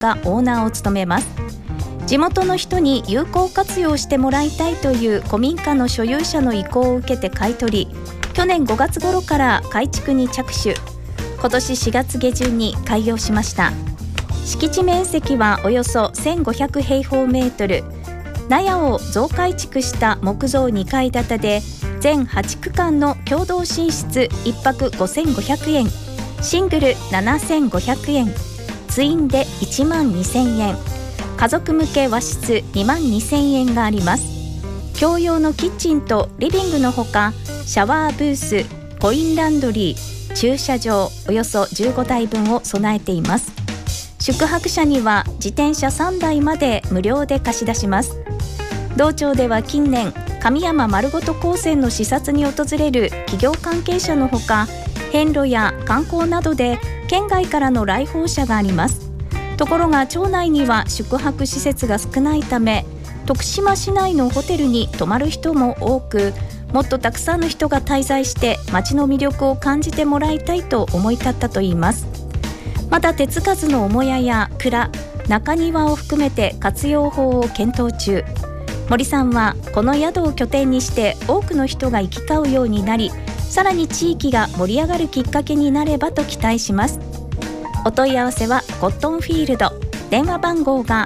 がオーナーを務めます。地元の人に有効活用してもらいたいという古民家の所有者の意向を受けて買い取り、去年5月頃から改築に着手、今年4月下旬に開業しました。敷地面積はおよそ1500平方メートル、納屋を増改築した木造2階建てで、全8区間の共同寝室1泊5500円、シングル7500円、ツインで1万2000円、家族向け和室2万2000円があります。共用のキッチンとリビングのほか、シャワーブース、コインランドリー、駐車場およそ15台分を備えています。宿泊者には自転車3台まで無料で貸し出します。同庁では近年、神山丸ごと高専の視察に訪れる企業関係者のほか、遍路や観光などで県外からの来訪者があります。ところが町内には宿泊施設が少ないため、徳島市内のホテルに泊まる人も多く、もっとたくさんの人が滞在して町の魅力を感じてもらいたいと思い立ったといいます。また手つかずの母屋や蔵、中庭を含めて活用法を検討中。森さんはこの宿を拠点にして多くの人が行き交うようになり、さらに地域が盛り上がるきっかけになればと期待します。お問い合わせはコットンフィールド、電話番号が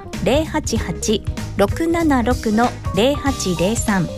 088-676-0803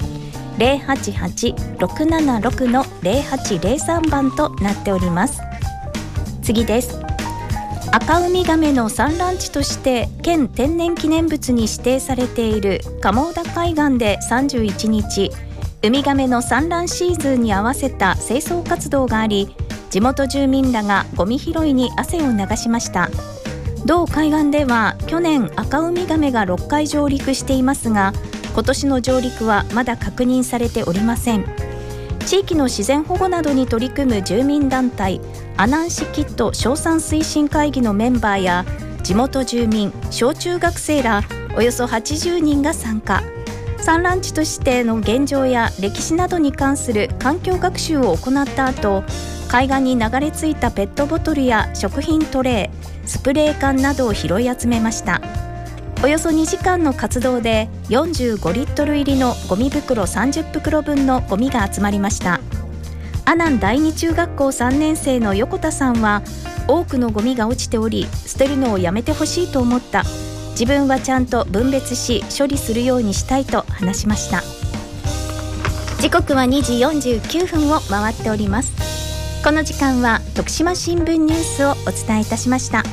088-676-0803 番となっております。次です。赤ウミガメの産卵地として県天然記念物に指定されている鴨田海岸で31日、ウミガメの産卵シーズンに合わせた清掃活動があり、地元住民らがゴミ拾いに汗を流しました。同海岸では去年赤ウミガメが6回上陸していますが、今年の上陸はまだ確認されておりません。地域の自然保護などに取り組む住民団体阿南市キット小産推進会議のメンバーや地元住民、小中学生らおよそ80人が参加。産卵地としての現状や歴史などに関する環境学習を行った後、海岸に流れ着いたペットボトルや食品トレー、スプレー缶などを拾い集めました。およそ2時間の活動で45リットル入りのゴミ袋30袋分のゴミが集まりました。阿南第二中学校3年生の横田さんは、多くのゴミが落ちており捨てるのをやめてほしいと思った、自分はちゃんと分別し処理するようにしたいと話しました。時刻は2時49分を回っております。この時間は徳島新聞ニュースをお伝えいたしました。